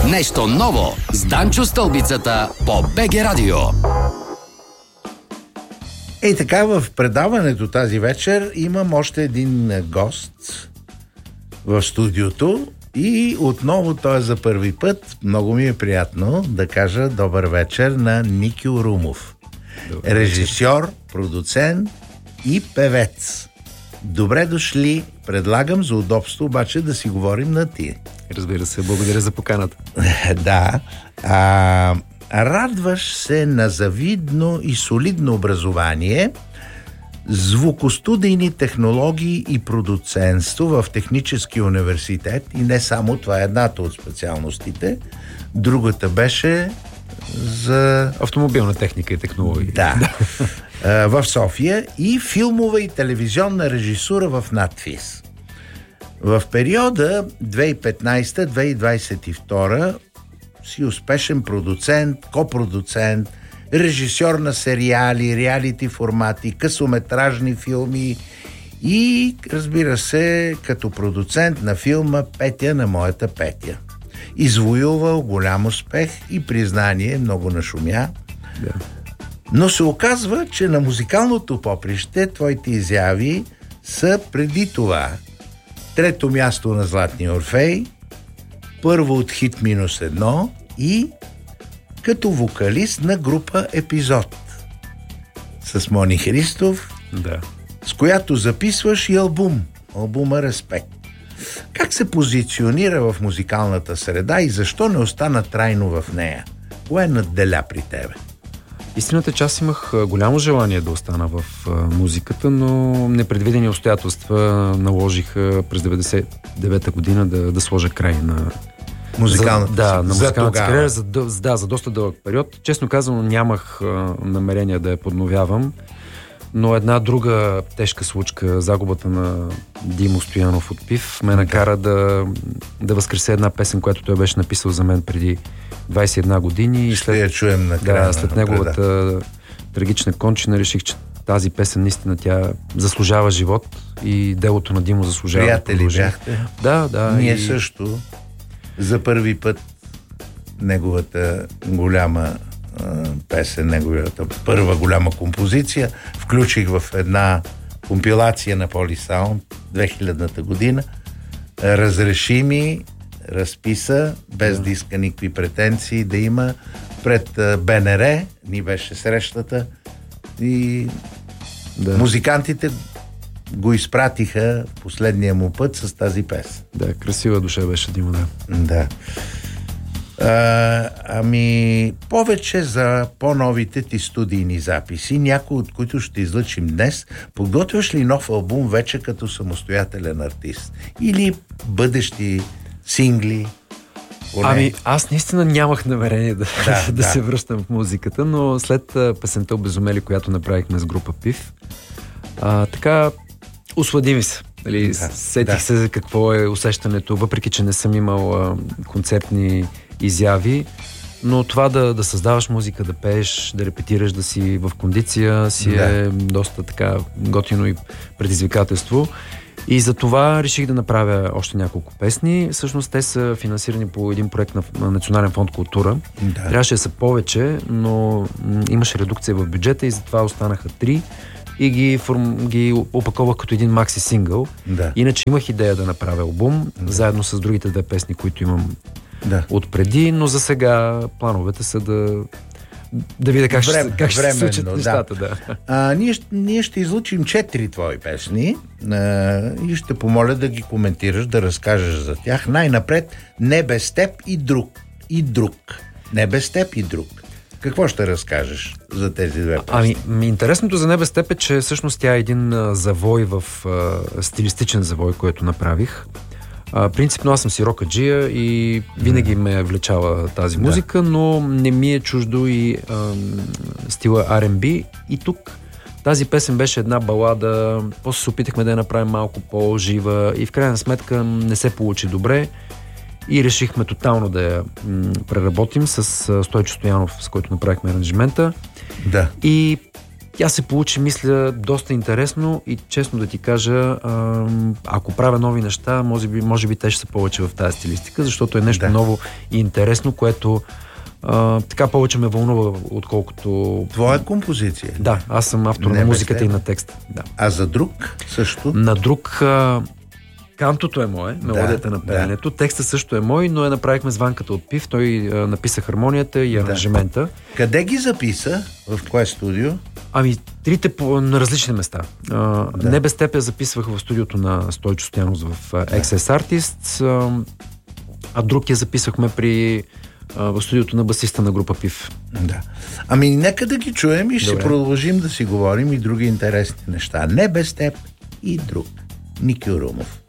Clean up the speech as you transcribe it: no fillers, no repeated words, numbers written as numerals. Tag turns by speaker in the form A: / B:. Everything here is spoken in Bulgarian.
A: Нещо ново с Данчо Стълбицата по БГ Радио.
B: И така, в предаването тази вечер имам още един гост в студиото и отново той е за първи път. Много ми е приятно да кажа добър вечер на Никьо Румов. Режисьор, продуцент и певец. Добре дошли. Предлагам за удобство обаче да си говорим на ти.
C: Разбира се, благодаря за поканата.
B: Да. Радваш се на завидно и солидно образование, звукостудийни технологии и продуцентство в Техническия университет, и не само, това е едната от специалностите. Другата беше за
C: автомобилна техника и технологии.
B: Да. В София, и филмова и телевизионна режисура в надфис. В периода 2015-2022 си успешен продуцент, копродуцент, режисьор на сериали, реалити формати, късометражни филми и, разбира се, като продуцент на филма "Петя на моята Петя". Извоювал голям успех и признание, много нашумя.
C: Да.
B: Но се оказва, че на музикалното поприще твоите изяви са преди това: трето място на Златния Орфей, първо от Хит -1 и като вокалист на група Епизод с Мони Христов,
C: да,
B: с която записваш и албума "Респект". Как се позиционира в музикалната среда и защо не остана трайно в нея? Кое надделя при тебе?
C: Истината, че аз имах голямо желание да остана в музиката, но непредвидени обстоятелства наложиха през 99-та година да сложа край на
B: музикалната
C: кариера за доста дълъг период. Честно казано, нямах намерение да я подновявам, но една друга тежка случка, загубата на Димо Стоянов от ПИФ, ме накара да възкреся една песен, която той беше написал за мен преди 21 години. И
B: ще я чуем накрая.
C: Да, след неговата трагична кончина реших, че тази песен наистина тя заслужава живот и делото на Димо заслужава.
B: Приятели бяхте?
C: Да.
B: Ние също. За първи път неговата голяма песен, неговата първа голяма композиция включих в една компилация на Полисаунд 2000-та година. Разреши ми, разписа, без да иска никакви претенции да има, пред БНР ни беше срещата и музикантите го изпратиха последния му път с тази песен.
C: Да, красива душа беше Димо,
B: да. Ами, повече за по-новите ти студийни записи, някои от които ще излъчим днес. Подготвяш ли нов албум вече като самостоятелен артист? Или бъдещи сингли?
C: Ами, аз наистина нямах намерение да се връщам в музиката, но след песента "Обезумели", която направихме с група ПИФ, така услади ми се. Сетих се какво е усещането, въпреки че не съм имал концертни изяви, но това да създаваш музика, да пееш, да репетираш, да си в кондиция е доста така готино и предизвикателство. И за това реших да направя още няколко песни. Всъщност те са финансирани по един проект на Национален фонд "Култура". Трябваше да са повече, но имаше редукция в бюджета и затова останаха 3 и ги опаковах като един макси сингъл. Иначе имах идея да направя албум, заедно с другите 2 песни, които имам отпреди, но за сега плановете са да видя как ще се случат нещата.
B: Ние ще излучим 4 твои песни и ще помоля да ги коментираш, да разкажеш за тях. Най-напред "Не без теб" и друг. "Не без теб" и "Друг". Какво ще разкажеш за тези 2 песни?
C: Интересното за "Не без теб" е, че всъщност тя е един завой стилистичен завой, който направих. Принципно аз съм си рокаджия и винаги ме е влечала тази музика, но не ми е чуждо и стила R&B. И тук тази песен беше една балада, после се опитахме да я направим малко по-жива и в крайна сметка не се получи добре и решихме тотално да я преработим с Стойчо Стоянов, с който направихме аранжимента. И Тя се получи, мисля, доста интересно и честно да ти кажа, ако правя нови неща, може би те ще са повече в тази стилистика, защото е нещо ново и интересно, което така повече ме вълнува, отколкото...
B: Твоя композиция?
C: Да, аз съм автор на музиката и на текста. Да.
B: А за друг също?
C: На друг... Кантото е мое, мелодията на пеенето. Текста също е мой, но направихме с Ванката от ПИВ. Той написа хармонията и аранжимента.
B: Къде ги записа? В кое студио?
C: Трите на различни места. Не без теб я записвах в студиото на Стойчо Стоянов в XS Artists, а друг я записахме в студиото на басиста на група ПИВ.
B: Да. Нека да ги чуем и ще продължим да си говорим и други интересни неща. Не без теб и друг. Ники Орумов.